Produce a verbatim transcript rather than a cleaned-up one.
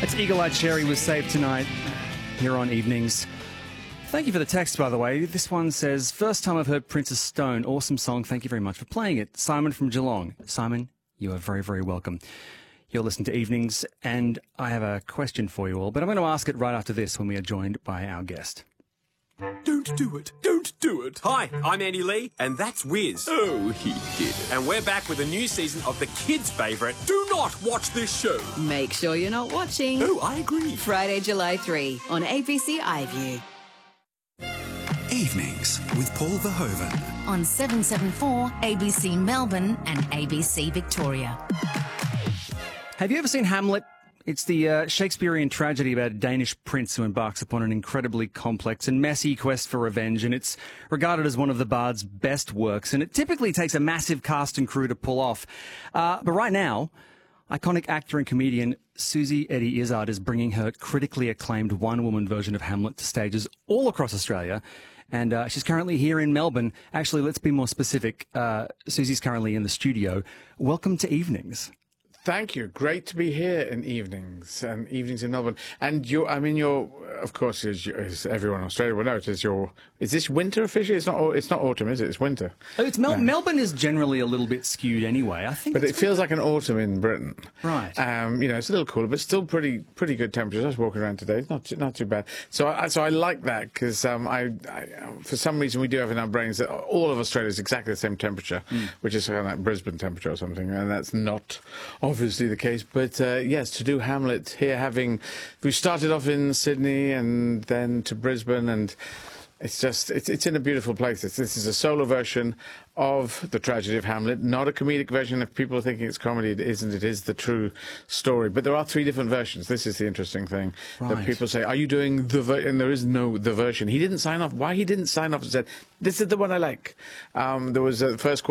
It's Eagle-Eyed Cherry was saved tonight here on Evenings. Thank you for the text, by the way. This one says, first time I've heard Princess Stone. Awesome song. Thank you very much for playing it. Simon from Geelong. Simon, you are very, very welcome. You'll listen to Evenings, and I have a question for you all, but I'm going to ask it right after this when we are joined by our guest. Don't do it. Don't do it. Hi, I'm Andy Lee, and that's Wiz. Oh, he did it. And we're back with a new season of the kids' favourite, Do Not Watch This Show. Make sure you're not watching. Oh, I agree. Friday, July third on A B C iView. Evenings with Paul Verhoeven. On seven seven four A B C Melbourne and A B C Victoria. Have you ever seen Hamlet? It's the uh, Shakespearean tragedy about a Danish prince who embarks upon an incredibly complex and messy quest for revenge, and it's regarded as one of the Bard's best works, and it typically takes a massive cast and crew to pull off. Uh, but right now, iconic actor and comedian Susie Eddie Izzard is bringing her critically acclaimed one-woman version of Hamlet to stages all across Australia, and uh, she's currently here in Melbourne. Actually, let's be more specific. Uh, Susie's currently in the studio. Welcome to Evenings. Thank you. Great to be here in Evenings and Evenings in Melbourne. And you, I mean, you're, of course, as, as everyone in Australia will know, it is your. Is this winter officially? It's not. It's not autumn, is it? It's winter. Oh, it's Mel- No. Melbourne is generally a little bit skewed anyway. I think, But it's it feels like an autumn in Britain. Right. Um, you know, it's a little cooler, but still pretty pretty good temperatures. I was walking around today. It's not too, not too bad. So I so I like that because um, I, I for some reason we do have in our brains that all of Australia is exactly the same temperature, Mm. which is kind of like Brisbane temperature or something, and that's not obviously the case. But uh, yes, to do Hamlet here, having we started off in Sydney and then to Brisbane, and it's just it's it's in a beautiful place. It's, this is a solo version of the tragedy of Hamlet, not a comedic version. If people are thinking it's comedy, it isn't. It is the true story. But there are three different versions. This is the interesting thing Right. that people say, "Are you doing the?" Ver-? And there is no the version. He didn't sign off. Why he didn't sign off and said, "This is the one I like." Um, there was a first.